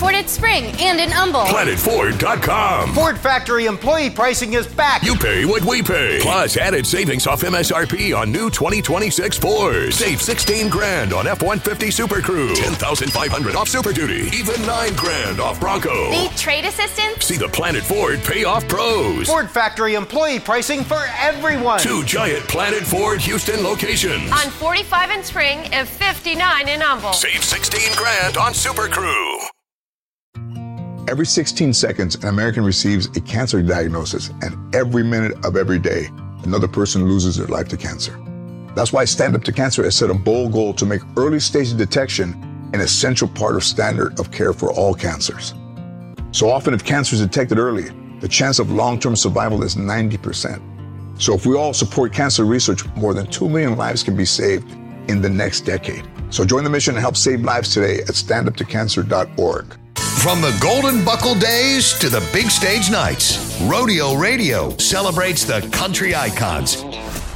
Ford at Spring and in Humble. PlanetFord.com. Ford factory employee pricing is back. You pay what we pay. Plus added savings off MSRP on new 2026 Fords. Save $16,000 on F-150 Super Crew. $10,500 off Super Duty. Even $9,000 off Bronco. Need trade assistance? See the Planet Ford Payoff Pros. Ford factory employee pricing for everyone. 2 giant Planet Ford Houston locations. On 45 in Spring and 59 in Humble. Save $16,000 on Super Crew. Every 16 seconds, an American receives a cancer diagnosis, and every minute of every day, another person loses their life to cancer. That's why Stand Up to Cancer has set a bold goal to make early stage detection an essential part of standard of care for all cancers. So often, if cancer is detected early, the chance of long-term survival is 90%. So if we all support cancer research, more than 2 million lives can be saved in the next decade. So join the mission and help save lives today at standuptocancer.org. From the Golden Buckle days to the big stage nights, Rodeo Radio celebrates the country icons.